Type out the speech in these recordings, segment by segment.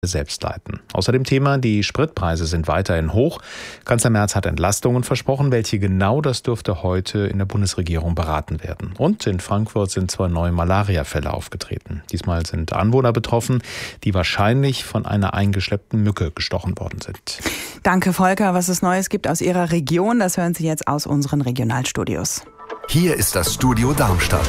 selbst leiten. Außerdem Thema, die Spritpreise sind weiterhin hoch. Kanzler Merz hat Entlastungen versprochen. Welche genau, das dürfte heute in der Bundesregierung beraten werden. Und in Frankfurt sind 2 neue Malaria-Fälle aufgetreten. Diesmal sind Anwohner betroffen, die wahrscheinlich von einer eingeschleppten Mücke gestochen worden sind. Danke, Volker. Was es Neues gibt aus Ihrer Region, das hören Sie jetzt aus unseren Regionalstudios. Hier ist das Studio Darmstadt.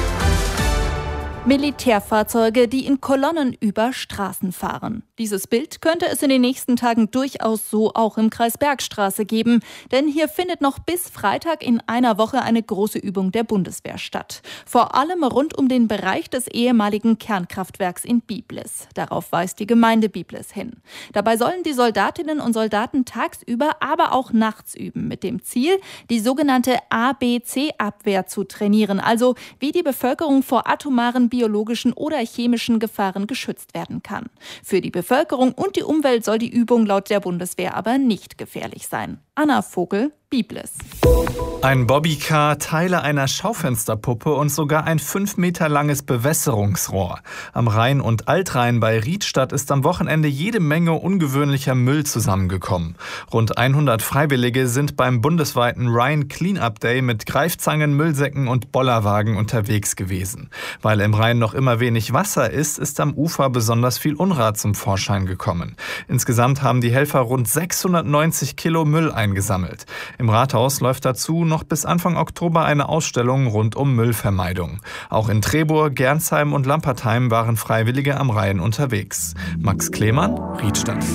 Militärfahrzeuge, die in Kolonnen über Straßen fahren. Dieses Bild könnte es in den nächsten Tagen durchaus so auch im Kreis Bergstraße geben. Denn hier findet noch bis Freitag in einer Woche eine große Übung der Bundeswehr statt. Vor allem rund um den Bereich des ehemaligen Kernkraftwerks in Biblis. Darauf weist die Gemeinde Biblis hin. Dabei sollen die Soldatinnen und Soldaten tagsüber, aber auch nachts üben. Mit dem Ziel, die sogenannte ABC-Abwehr zu trainieren. Also wie die Bevölkerung vor atomaren, biologischen oder chemischen Gefahren geschützt werden kann. Für die Bevölkerung und die Umwelt soll die Übung laut der Bundeswehr aber nicht gefährlich sein. Anna Vogel, Biblis. Ein Bobbycar, Teile einer Schaufensterpuppe und sogar ein 5 Meter langes Bewässerungsrohr. Am Rhein und Altrhein bei Riedstadt ist am Wochenende jede Menge ungewöhnlicher Müll zusammengekommen. Rund 100 Freiwillige sind beim bundesweiten Rhine Cleanup Day mit Greifzangen, Müllsäcken und Bollerwagen unterwegs gewesen. Weil im Rhein noch immer wenig Wasser ist am Ufer besonders viel Unrat zum Vorschein gekommen. Insgesamt haben die Helfer rund 690 Kilo Müll eingesammelt. Im Rathaus läuft dazu noch bis Anfang Oktober eine Ausstellung rund um Müllvermeidung. Auch in Trebour, Gernsheim und Lampertheim waren Freiwillige am Rhein unterwegs. Max Klemann, Riedstadt.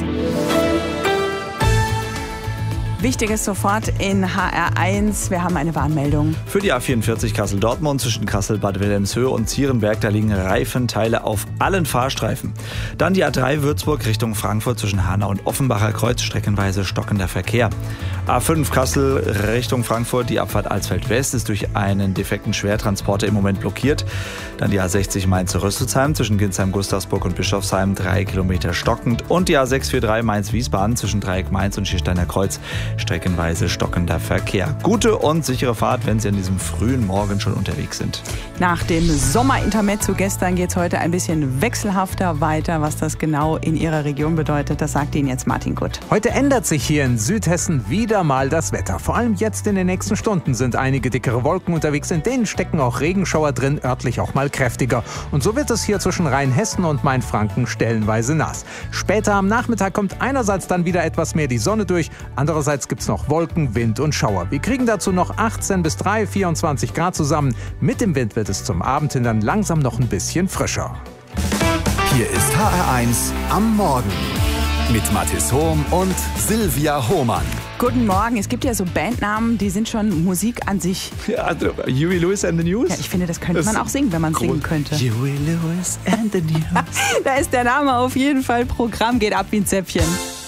Wichtiges sofort in HR1. Wir haben eine Warnmeldung. Für die A44 Kassel-Dortmund zwischen Kassel-Bad Wilhelmshöhe und Zierenberg, da liegen Reifenteile auf allen Fahrstreifen. Dann die A3 Würzburg Richtung Frankfurt zwischen Hanau und Offenbacher Kreuz, streckenweise stockender Verkehr. A5 Kassel Richtung Frankfurt, die Abfahrt Alsfeld-West ist durch einen defekten Schwertransporter im Moment blockiert. Dann die A60 Mainz-Rüsselsheim zwischen Ginsheim-Gustavsburg und Bischofsheim, 3 Kilometer stockend. Und die A643 Mainz-Wiesbaden zwischen Dreieck Mainz und Schiersteiner Kreuz, streckenweise stockender Verkehr. Gute und sichere Fahrt, wenn Sie an diesem frühen Morgen schon unterwegs sind. Nach dem Sommerintermezzo gestern geht es heute ein bisschen wechselhafter weiter. Was das genau in Ihrer Region bedeutet, das sagt Ihnen jetzt Martin Gutt. Heute ändert sich hier in Südhessen wieder mal das Wetter. Vor allem jetzt in den nächsten Stunden sind einige dickere Wolken unterwegs. In denen stecken auch Regenschauer drin, örtlich auch mal kräftiger. Und so wird es hier zwischen Rheinhessen und Mainfranken stellenweise nass. Später am Nachmittag kommt einerseits dann wieder etwas mehr die Sonne durch, andererseits gibt es noch Wolken, Wind und Schauer. Wir kriegen dazu noch 18 bis 24 Grad zusammen. Mit dem Wind wird es zum Abend hin dann langsam noch ein bisschen frischer. Hier ist HR1 am Morgen mit Mathis Hohm und Silvia Hohmann. Guten Morgen. Es gibt ja so Bandnamen, die sind schon Musik an sich. Ja, Huey Lewis and the News? Ja, ich finde, das könnte man auch singen, wenn man singen könnte. Huey Lewis and the News. Da ist der Name auf jeden Fall Programm, geht ab wie ein Zäpfchen.